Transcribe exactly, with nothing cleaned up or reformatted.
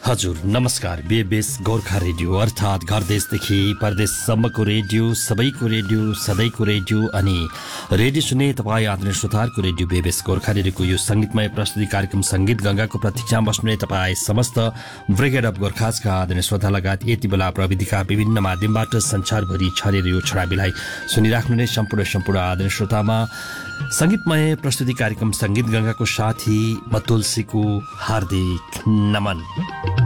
हजुर नमस्कार। बेबेस गोर्खा रेडियो अर्थात् घर देशदेखि परदेशसम्मको रेडियो, सबैको रेडियो, सधैँको रेडियो अनि रेडियो सुने तपाईँ आदरणीय श्रोताहरूको रेडियो बेबेस गोर्खा रेडियोको यो संगीतमय प्रस्तुति कार्यक्रम संगीत गंगाको प्रतीक्षामा बस्नुहुने तपाईँ समस्त ब्रिगेड अफ गोर्खासका आदरणीय श्रोता लगायत यति बेला प्रविधिका विभिन्न माध्यमबाट संसारभरि छरेर यो छडाबीलाई सुनिराख्नुहुने सम्पूर्ण सम्पूर्ण आदरणीय श्रोतामा संगीतमय प्रस्तुति कार्यक्रम संगीत गंगाको साथी म तुलसीको हार्दिक नमन।